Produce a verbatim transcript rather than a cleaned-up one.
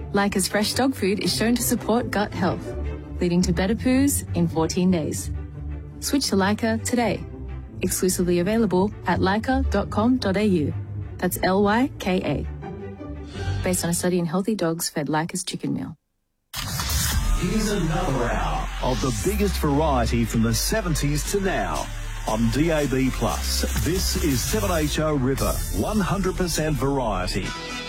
Lyca's fresh dog food is shown to support gut health, leading to better poos in fourteen days. Switch to Lyca today. Exclusively available at lyca dot com dot a u. That's L Y K A. Based on a study in healthy dogs fed Lyca's chicken meal. Here's another hour of the biggest variety from the seventies to now. On D A B plus, this is seven H O River, one hundred percent variety.